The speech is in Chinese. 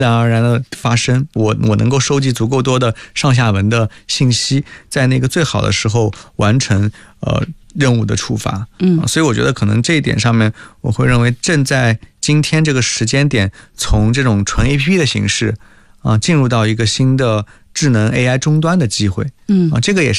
然而然的发生，我能够收集足够多的上下文的信息，在那个最好的时候完成任务的触发。所以我觉得可能这一点上面，我会认为正在今天这个时间点，从这种纯 APP 的形式进入到一个新的智能 AI 终端的机会。这个也是